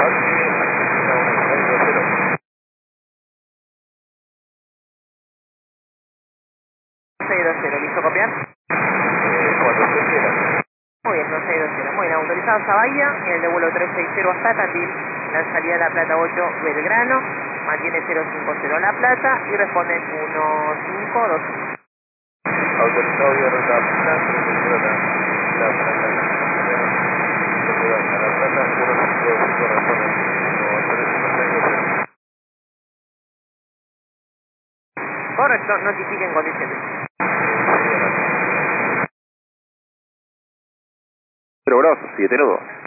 ¿Listo copiar? Muy bien, 620. Muy bien, autorizados a Bahía, el de vuelo 360 hasta Tandil, la salida de La Plata 8 Belgrano, mantiene 050 La Plata y responden 1525. Autorizado vía ruta La Plata, La Plata, responden 135. Correcto, notifiquen condiciones. Pero brazo, 7 nudos.